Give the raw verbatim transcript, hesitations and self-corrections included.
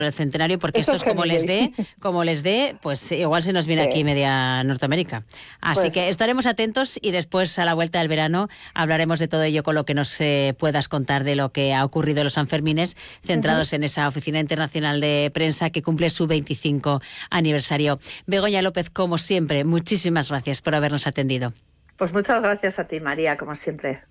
el centenario, porque Eso estos es como les dé, genial. como les dé, pues igual se nos viene Sí. aquí media Norteamérica. Así Pues que sí. estaremos atentos y después a la vuelta del verano hablaremos de todo ello con lo que nos eh, puedas contar de lo que ha ocurrido en los Sanfermines, centrados Ujú. en esa Oficina Internacional de Prensa que cumple su veinticinco aniversario. Begoña López, como siempre, muchísimas gracias por habernos atendido. Pues muchas gracias a ti, María, como siempre.